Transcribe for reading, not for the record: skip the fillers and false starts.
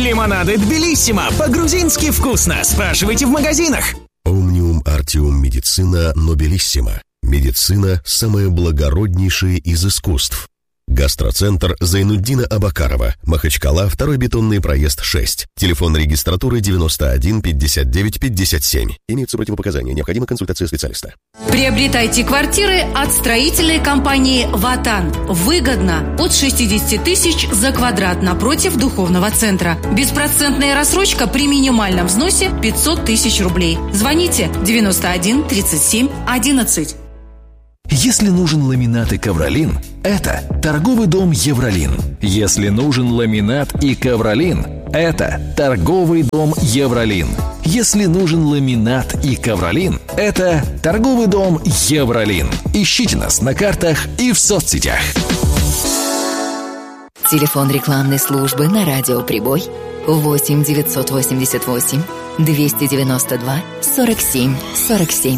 Лимонады Тбилиссимо. По-грузински вкусно. Спрашивайте в магазинах. Omnium Artium Медицина Нобелиссима. Медицина – самое благороднейшее из искусств. Гастроцентр Зайнуддина Абакарова. Махачкала, 2-й бетонный проезд 6. Телефон регистратуры 91 59 57. Имеются противопоказания. Необходима консультация специалиста. Приобретайте квартиры от строительной компании «Ватан». Выгодно. От 60 тысяч за квадрат напротив духовного центра. Беспроцентная рассрочка при минимальном взносе 500 тысяч рублей. Звоните 91 37 11. Если нужен ламинат и ковролин, это торговый дом «Евролин». Если нужен ламинат и ковролин, это торговый дом «Евролин». Если нужен ламинат и ковролин, это торговый дом «Евролин». Ищите нас на картах и в соцсетях. Телефон рекламной службы на радио «Прибой» 8 988 292 47 47.